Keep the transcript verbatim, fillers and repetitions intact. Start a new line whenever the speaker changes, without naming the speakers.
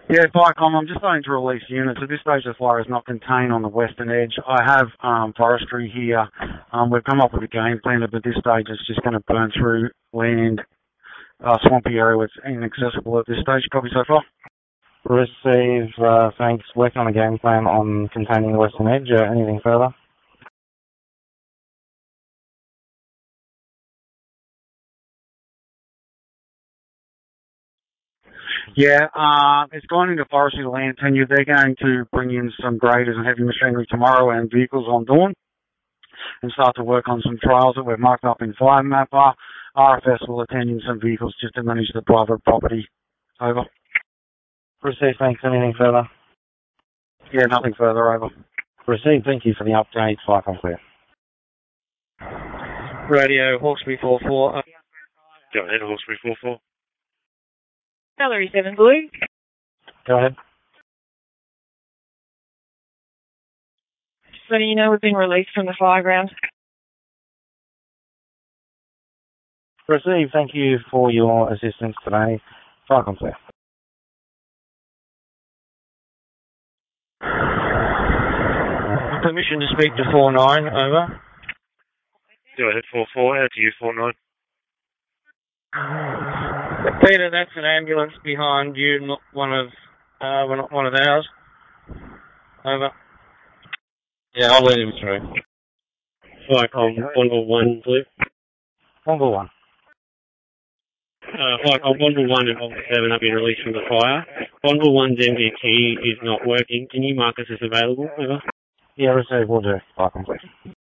Yeah, Viacom, I'm just starting to release units. At this stage, the fire is not contained on the western edge. I have um, forestry here. Um, we've come up with a game plan, but at this stage, it's just going to burn through land, uh, swampy area where it's inaccessible at this stage. Copy so far?
Receive, uh, thanks. Working on a game plan on containing the western edge. Uh, anything further?
Yeah, uh, it's gone into forestry land tenure. They're going to bring in some graders and heavy machinery tomorrow and vehicles on dawn and start to work on some trials that we've marked up in Fire Mapper. R F S will attend in some vehicles just to manage the private property. Over.
Receive, thanks. Anything further?
Yeah, nothing further. Over.
Receive, thank you for the update. Viacom clear.
Radio Hawkesbury four four. Uh,
Go ahead, Hawkesbury four four.
Gallery seven Blue.
Go ahead.
So you know we've been released from the fire ground.
Receive, thank you for your assistance today. Viacom clear.
permission to speak to four nine. Over.
Go ahead, four four. Out to you, four nine.
Peter, that's an ambulance behind you, not one of uh, one one of ours. Over.
Yeah, I'll let him through. Viacom, Wonderful one, please.
Wonderful one.
Uh, Viacom, Wonderful one and Wonderful seven have been released from the fire. Wonderful one's M V T is not working. Can you mark us as available? Over.
Yeah, receive, will do. Viacom, please.